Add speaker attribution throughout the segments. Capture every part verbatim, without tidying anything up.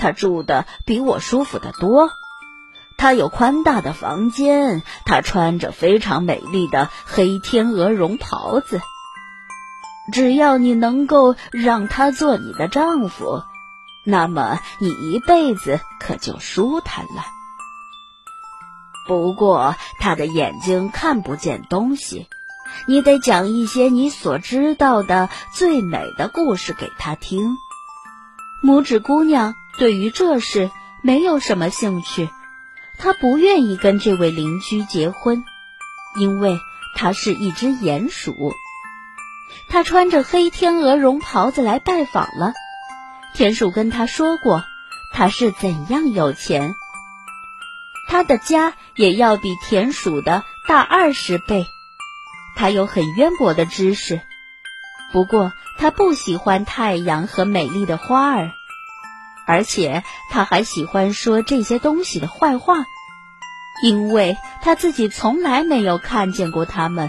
Speaker 1: 他住得比我舒服得多。他有宽大的房间，他穿着非常美丽的黑天鹅绒袍子。只要你能够让他做你的丈夫，那么你一辈子可就舒坦了。不过他的眼睛看不见东西，你得讲一些你所知道的最美的故事给他听。拇指姑娘对于这事没有什么兴趣，她不愿意跟这位邻居结婚，因为她是一只鼹鼠。她穿着黑天鹅绒袍子来拜访了，田鼠跟她说过她是怎样有钱。她的家也要比田鼠的大二十倍，她有很渊博的知识。不过她不喜欢太阳和美丽的花儿，而且她还喜欢说这些东西的坏话，因为她自己从来没有看见过它们。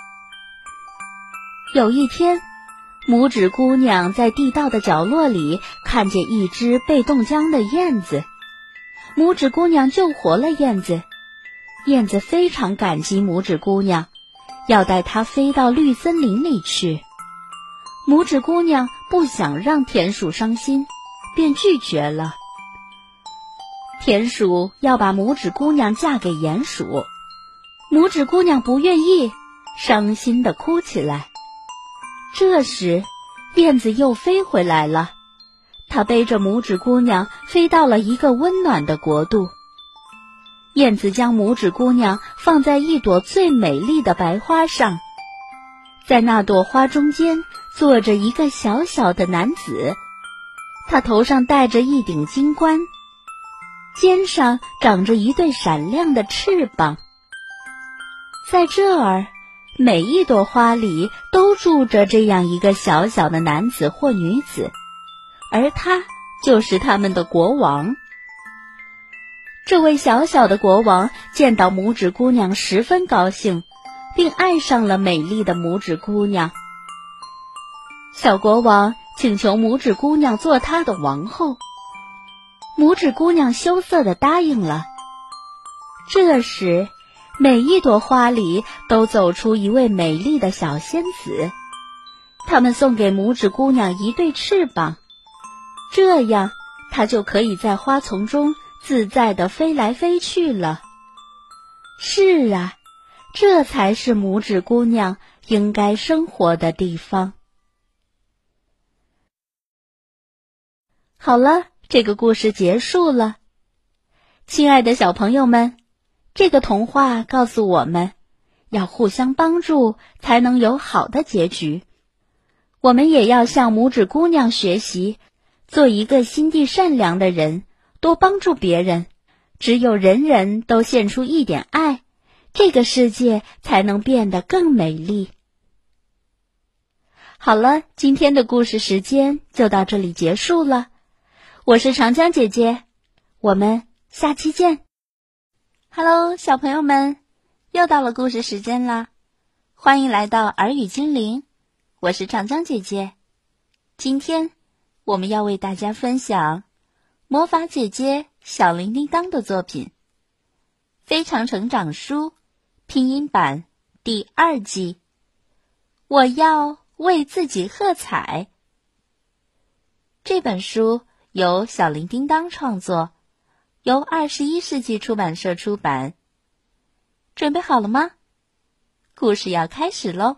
Speaker 1: 有一天，拇指姑娘在地道的角落里看见一只被冻僵的燕子，拇指姑娘救活了燕子。燕子非常感激拇指姑娘，要带她飞到绿森林里去。拇指姑娘不想让田鼠伤心，便拒绝了。田鼠要把拇指姑娘嫁给鼹鼠，拇指姑娘不愿意，伤心地哭起来。这时，燕子又飞回来了，它背着拇指姑娘飞到了一个温暖的国度。燕子将拇指姑娘放在一朵最美丽的白花上，在那朵花中间坐着一个小小的男子，他头上戴着一顶金冠，肩上长着一对闪亮的翅膀。在这儿，每一朵花里都住着这样一个小小的男子或女子，而他就是他们的国王。这位小小的国王见到拇指姑娘十分高兴，并爱上了美丽的拇指姑娘。小国王请求拇指姑娘做他的王后，拇指姑娘羞涩地答应了。这时，每一朵花里都走出一位美丽的小仙子，他们送给拇指姑娘一对翅膀，这样她就可以在花丛中自在地飞来飞去了。是啊，这才是拇指姑娘应该生活的地方。好了，这个故事结束了。亲爱的小朋友们，这个童话告诉我们，要互相帮助才能有好的结局。我们也要向拇指姑娘学习，做一个心地善良的人，多帮助别人。只有人人都献出一点爱，这个世界才能变得更美丽。好了，今天的故事时间就到这里结束了。我是长江姐姐，我们下期见。Hello， 小朋友们，又到了故事时间啦！欢迎来到耳语精灵，我是长江姐姐。今天我们要为大家分享魔法姐姐小铃叮当的作品《非常成长书》拼音版第二季。我要为自己喝彩。这本书由小铃叮当创作，由二十一世纪出版社出版。准备好了吗？故事要开始喽！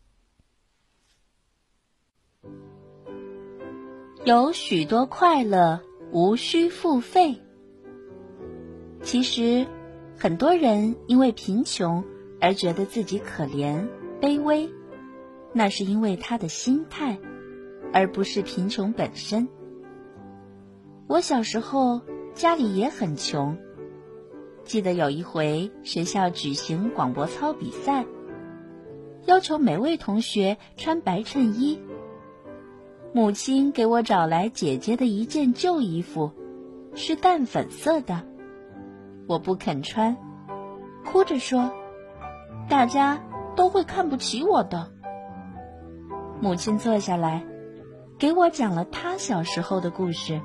Speaker 1: 有许多快乐无需付费。其实，很多人因为贫穷而觉得自己可怜、卑微，那是因为他的心态，而不是贫穷本身。我小时候家里也很穷，记得有一回学校举行广播操比赛，要求每位同学穿白衬衣。母亲给我找来姐姐的一件旧衣服，是淡粉色的，我不肯穿，哭着说，大家都会看不起我的。母亲坐下来，给我讲了她小时候的故事。